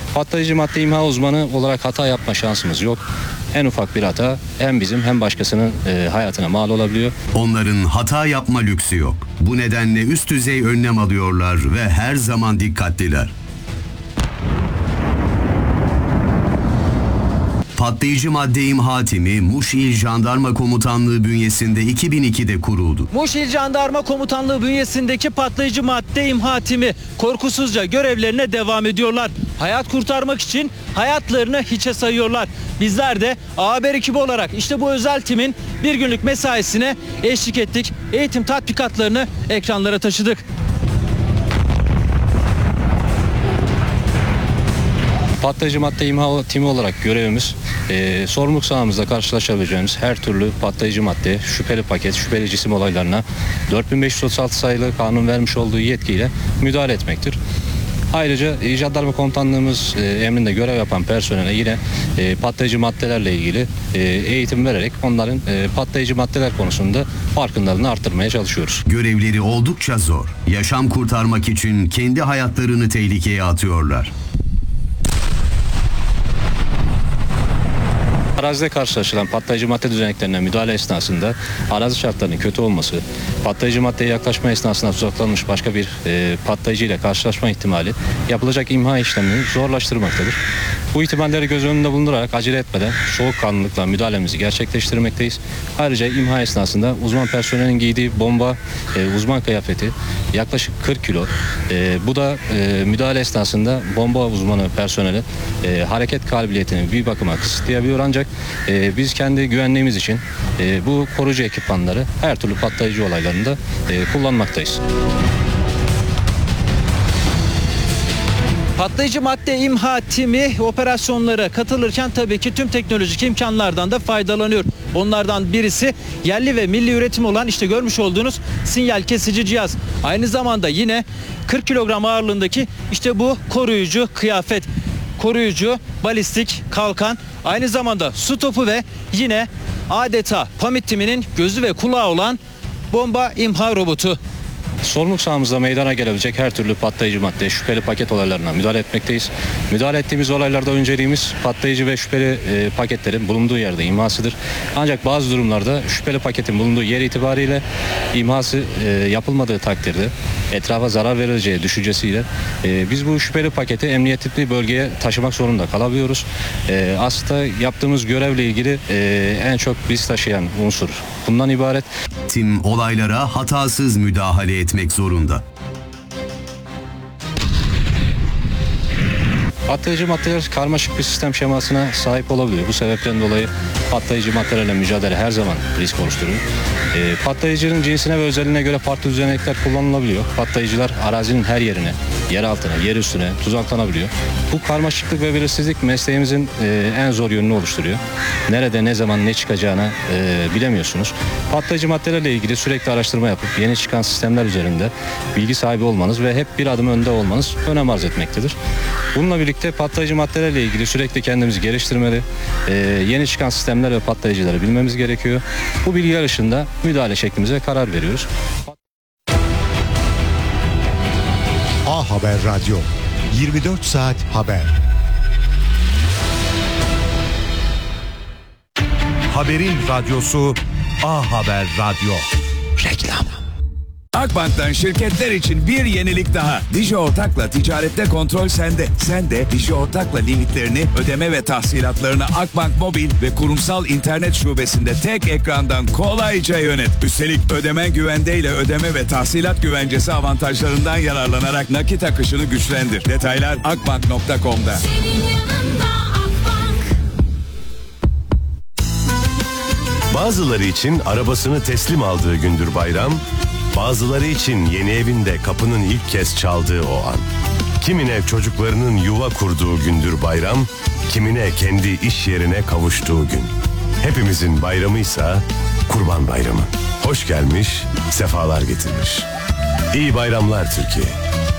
Patlayıcı madde imha uzmanı olarak hata yapma şansımız yok. En ufak bir hata hem bizim hem başkasının hayatına mal olabiliyor. Onların hata yapma lüksü yok. Bu nedenle üst düzey önlem alıyorlar ve her zaman dikkatliler. Patlayıcı madde imha timi Muş İl Jandarma Komutanlığı bünyesinde 2002'de kuruldu. Muş İl Jandarma Komutanlığı bünyesindeki patlayıcı madde imha timi korkusuzca görevlerine devam ediyorlar. Hayat kurtarmak için hayatlarını hiçe sayıyorlar. Bizler de A Haber ekibi olarak işte bu özel timin bir günlük mesaisine eşlik ettik. Eğitim tatbikatlarını ekranlara taşıdık. Patlayıcı madde imha timi olarak görevimiz sorumluluk sahamızda karşılaşabileceğimiz her türlü patlayıcı madde, şüpheli paket, şüpheli cisim olaylarına 4536 sayılı kanun vermiş olduğu yetkiyle müdahale etmektir. Ayrıca Jandarma Komutanlığımız emrinde görev yapan personele yine patlayıcı maddelerle ilgili eğitim vererek onların patlayıcı maddeler konusunda farkındalığını arttırmaya çalışıyoruz. Görevleri oldukça zor. Yaşam kurtarmak için kendi hayatlarını tehlikeye atıyorlar. Arazide karşılaşılan patlayıcı madde düzeneklerine müdahale esnasında arazi şartlarının kötü olması, patlayıcı maddeye yaklaşma esnasında tuzaklanmış başka bir patlayıcı ile karşılaşma ihtimali yapılacak imha işlemini zorlaştırmaktadır. Bu ihtimalleri göz önünde bulundurarak acele etmeden soğukkanlılıkla müdahalemizi gerçekleştirmekteyiz. Ayrıca imha esnasında uzman personelin giydiği bomba, uzman kıyafeti yaklaşık 40 kilo. Bu da müdahale esnasında bomba uzmanı personeli hareket kabiliyetini bir bakıma kısıtlayabiliyor ancak biz kendi güvenliğimiz için bu koruyucu ekipmanları her türlü patlayıcı olaylarında kullanmaktayız. Patlayıcı madde imha timi operasyonlara katılırken tabii ki tüm teknolojik imkanlardan da faydalanıyor. Onlardan birisi yerli ve milli üretim olan işte görmüş olduğunuz sinyal kesici cihaz. Aynı zamanda yine 40 kilogram ağırlığındaki işte bu koruyucu kıyafet, koruyucu balistik kalkan, aynı zamanda su topu ve yine adeta PAMİD timinin gözü ve kulağı olan bomba imha robotu. Sorumluluk sahamızda meydana gelebilecek her türlü patlayıcı madde, şüpheli paket olaylarına müdahale etmekteyiz. Müdahale ettiğimiz olaylarda önceliğimiz patlayıcı ve şüpheli paketlerin bulunduğu yerde imhasıdır. Ancak bazı durumlarda şüpheli paketin bulunduğu yer itibariyle imhası yapılmadığı takdirde etrafa zarar verileceği düşüncesiyle biz bu şüpheli paketi emniyetli bölgeye taşımak zorunda kalabiliyoruz. Aslında yaptığımız görevle ilgili en çok risk taşıyan unsur bundan ibaret. Tim olaylara hatasız müdahale etmek zorunda. Patlayıcı maddeler karmaşık bir sistem şemasına sahip olabiliyor. Bu sebepten dolayı patlayıcı maddelerle mücadele her zaman risk oluşturuyor. Patlayıcının cinsine ve özelliğine göre farklı düzenekler kullanılabiliyor. Patlayıcılar arazinin her yerine, yer altına, yer üstüne tuzaklanabiliyor. Bu karmaşıklık ve belirsizlik mesleğimizin en zor yönünü oluşturuyor. Nerede, ne zaman, ne çıkacağını bilemiyorsunuz. Patlayıcı maddelerle ilgili sürekli araştırma yapıp yeni çıkan sistemler üzerinde bilgi sahibi olmanız ve hep bir adım önde olmanız önem arz etmektedir. Bununla birlikte patlayıcı maddelerle ilgili sürekli kendimizi geliştirmeli, yeni çıkan sistemler ve patlayıcıları bilmemiz gerekiyor. Bu bilgiler ışığında müdahale şeklimize karar veriyoruz. A Haber Radyo, 24 saat haber. Haberin radyosu A Haber Radyo. Reklam. Akbank'tan şirketler için bir yenilik daha. Digi Ortak'la ticarette kontrol sende. Sen de Digi Ortak'la limitlerini, ödeme ve tahsilatlarını Akbank Mobil ve kurumsal internet şubesinde tek ekrandan kolayca yönet. Üstelik ödemen güvendeyle ödeme ve tahsilat güvencesi avantajlarından yararlanarak nakit akışını güçlendir. Detaylar akbank.com'da. Bazıları için arabasını teslim aldığı gündür bayram, bazıları için yeni evinde kapının ilk kez çaldığı o an. Kimine çocuklarının yuva kurduğu gündür bayram, kimine kendi iş yerine kavuştuğu gün. Hepimizin bayramıysa Kurban Bayramı. Hoş gelmiş, sefalar getirmiş. İyi bayramlar Türkiye.